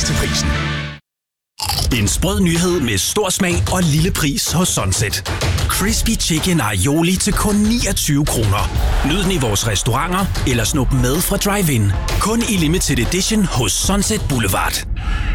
pris til prisen. En sprød nyhed med stor smag og lille pris hos Sunset. Crispy Chicken Aioli til kun 29 kroner. Nyd den i vores restauranter eller snup med fra drive-in. Kun i limited edition hos Sunset Boulevard.